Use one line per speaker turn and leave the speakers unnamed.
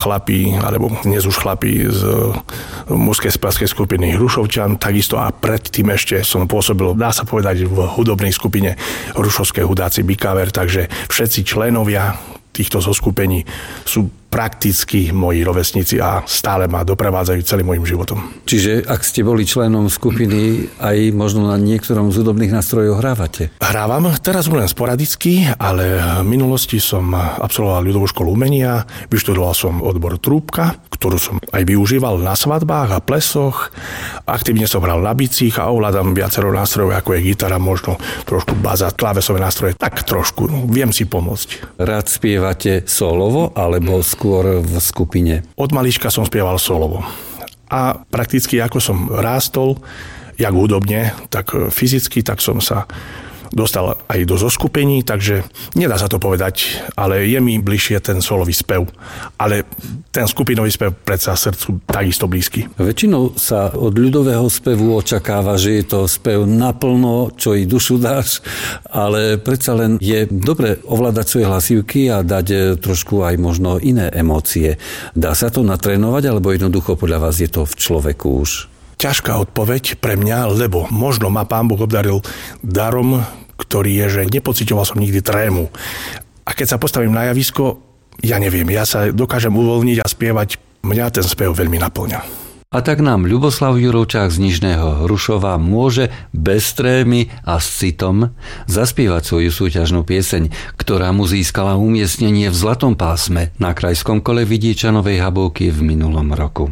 chlapi, alebo dnes už chlapi z mužskej spevackej skupiny Hrušovčan, takisto a predtým ešte som pôsobil, dá sa povedať, v hudobnej skupine Hrušovské hudáci Bikaver, takže všetci členovia týchto zoskupení sú prakticky moji rovesníci a stále ma doprevádzajú celým môjim životom.
Čiže ak ste boli členom skupiny, aj možno na niektorom z hudobných nástrojov hrávate?
Hrávam, teraz len sporadicky, ale v minulosti som absolvoval ľudovú školu umenia, vyštudoval som odbor trúbka, ktorú som aj využíval na svadbách a plesoch. Aktívne som hral na bicích a ovládam viacero nástrojov, ako je gitara, možno trošku baza, klávesové nástroje, tak trošku, viem si pomôcť.
Rád spievate solovo alebo skôr v skupine?
Od malička som spieval solovo. A prakticky ako som rástol, jak hudobne, tak fyzicky, tak som sa dostal aj do zoskupení, takže nedá sa to povedať, ale je mi bližšie ten solový spev. Ale ten skupinový spev predsa srdcu takisto blízky.
Väčšinou sa od ľudového spevu očakáva, že je to spev naplno, čo i dušu dáš, ale predsa len je dobre ovládať svoje hlasivky a dať trošku aj možno iné emócie. Dá sa to natrénovať, alebo jednoducho podľa vás je to v človeku už?
Ťažká odpoveď pre mňa, lebo možno ma Pán Boh obdaril darom, ktorý je, že nepociťoval som nikdy trému. A keď sa postavím na javisko, ja neviem, ja sa dokážem uvoľniť a spievať. Mňa ten spev veľmi naplňa.
A tak nám Ľuboslav Jurovčák z Nižného Hrušova môže bez trémy a s citom zaspievať svoju súťažnú pieseň, ktorá mu získala umiestnenie v zlatom pásme na krajskom kole Vidičanovej Habovky v minulom roku.